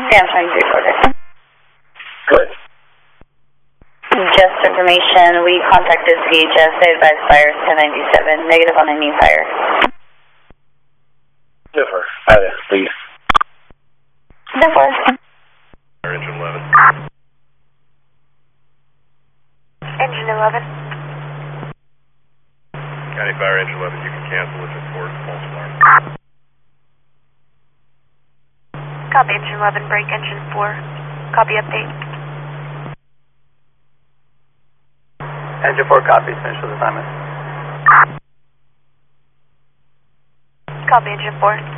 Sam 23 order. Good. Just information, we contacted CHS, they advised fire 1097, negative on any fire. Differ. Hi, please. Therefore. Engine 11. Engine 11. County Fire Engine 11, you can cancel with report, false alarm. Copy Engine 11, break Engine 4. Copy update. Engine 4 copies, finish with assignment. Copy Engine 4.